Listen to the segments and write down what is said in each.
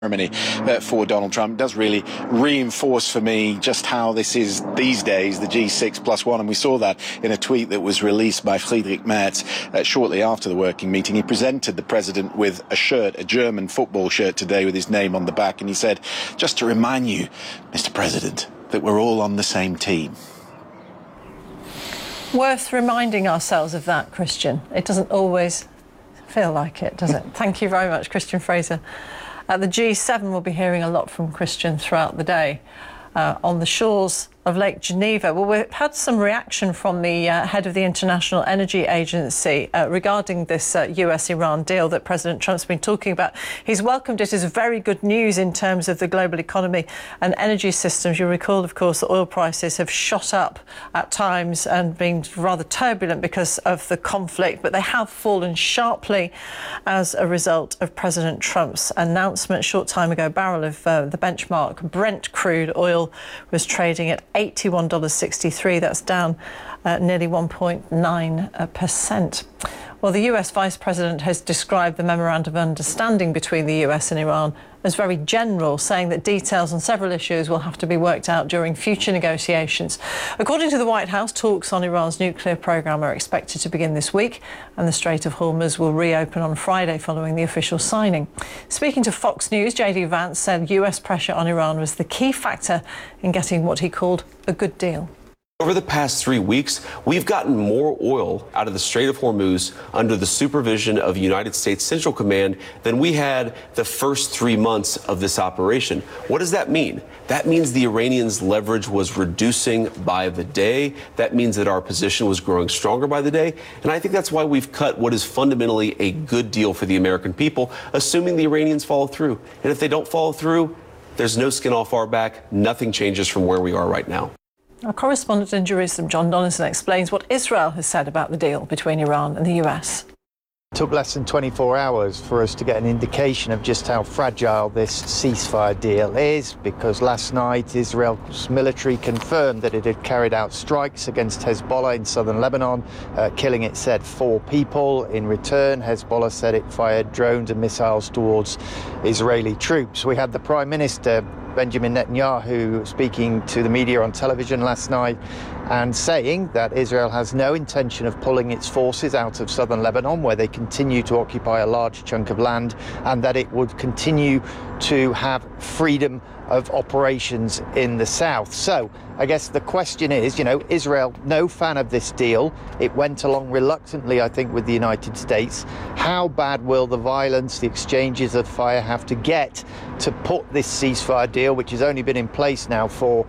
Germany for Donald Trump does really reinforce for me just how this is these days, the G6+1, and we saw that in a tweet that was released by Friedrich Merz shortly after the working meeting. He presented the president with a shirt, a German football shirt today with his name on the back, and he said, just to remind you, Mr. President, that we're all on the same team. Worth reminding ourselves of that, Christian. It doesn't always feel like it, does it? Thank you very much, Christian Fraser. The G7 will be hearing a lot from Christian throughout the day on the shores of Lake Geneva. Well, we've had some reaction from the head of the International Energy Agency regarding this US-Iran deal that President Trump's been talking about. He's welcomed it as very good news in terms of the global economy and energy systems. You recall, of course, that oil prices have shot up at times and been rather turbulent because of the conflict, but they have fallen sharply as a result of President Trump's announcement. A short time ago, a barrel of the benchmark Brent crude oil was trading at $81.63. That's down nearly 1.9%. Well, the US Vice President has described the memorandum of understanding between the US and Iran as very general, saying that details on several issues will have to be worked out during future negotiations. According to the White House, talks on Iran's nuclear program are expected to begin this week, and the Strait of Hormuz will reopen on Friday following the official signing. Speaking to Fox News, J.D. Vance said US pressure on Iran was the key factor in getting what he called a good deal. Over the past 3 weeks, we've gotten more oil out of the Strait of Hormuz under the supervision of United States Central Command than we had the first 3 months of this operation. What does that mean? That means the Iranians' leverage was reducing by the day. That means that our position was growing stronger by the day. And I think that's why we've cut what is fundamentally a good deal for the American people, assuming the Iranians follow through. And if they don't follow through, there's no skin off our back. Nothing changes from where we are right now. Our correspondent in Jerusalem, John Donaldson, explains what Israel has said about the deal between Iran and the US. It took less than 24 hours for us to get an indication of just how fragile this ceasefire deal is, because last night Israel's military confirmed that it had carried out strikes against Hezbollah in southern Lebanon, killing, it said, 4 people. In return, Hezbollah said it fired drones and missiles towards Israeli troops. We had the Prime Minister, Benjamin Netanyahu, speaking to the media on television last night and saying that Israel has no intention of pulling its forces out of southern Lebanon, where they continue to occupy a large chunk of land, and that it would continue to have freedom of operations in the south. So I guess the question is, Israel, no fan of this deal. It went along reluctantly, I think, with the United States. How bad will the violence, the exchanges of fire have to get to put this ceasefire deal, which has only been in place now for,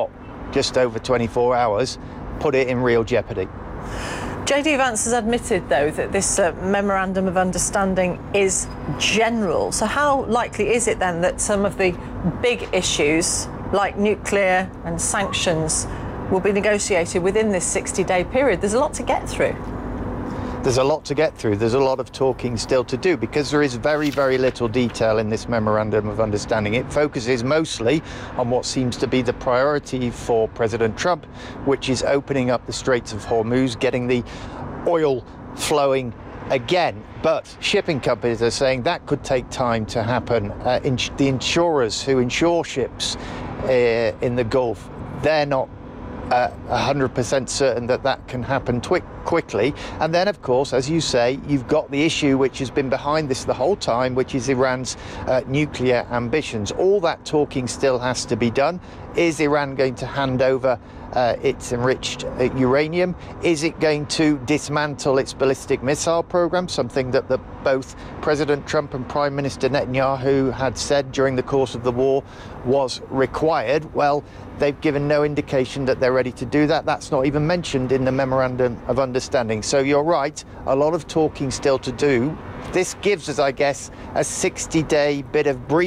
just over 24 hours, put it in real jeopardy? J.D. Vance has admitted, though, that this memorandum of understanding is general. So how likely is it, then, that some of the big issues, like nuclear and sanctions, will be negotiated within this 60-day period? There's a lot to get through. There's a lot to get through. There's a lot of talking still to do, because there is very, very little detail in this memorandum of understanding. It focuses mostly on what seems to be the priority for President Trump, which is opening up the Straits of Hormuz, getting the oil flowing again. But shipping companies are saying that could take time to happen. The insurers who insure ships in the Gulf, they're not 100% certain that that can happen quickly. And then, of course, as you say, you've got the issue which has been behind this the whole time, which is Iran's nuclear ambitions. All that talking still has to be done. Is Iran going to hand over its enriched uranium? Is it going to dismantle its ballistic missile program, something that both President Trump and Prime Minister Netanyahu had said during the course of the war was required? Well, they've given no indication that they're ready to do that. That's not even mentioned in the memorandum of understanding. So you're right, a lot of talking still to do. This gives us, I guess, a 60-day bit of breathing